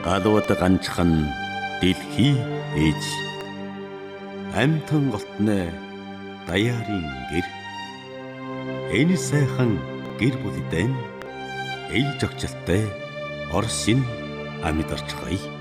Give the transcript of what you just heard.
галууд ганцхан дэлхий ээж амтан голтны даяарын гэр энэ сайхан гэр бүлдэн ээлж огчлолтой Орсын амьдарч гай.